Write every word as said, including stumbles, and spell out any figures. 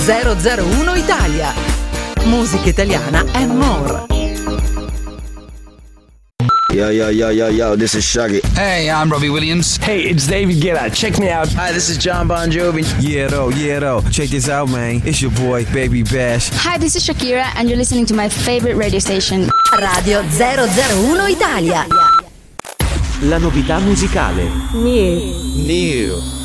zero zero uno Italia. Musica italiana and more. Yo, yo, yo, yo, yo, this is Shaggy. Hey, I'm Robbie Williams. Hey, it's David Guetta. Check me out. Hi, this is John Bon Jovi. Yeah, though, yeah, though. Check this out, man. It's your boy, Baby Bash. Hi, this is Shakira, and you're listening to my favorite radio station. Radio zero zero uno Italia. La novità musicale. New. New.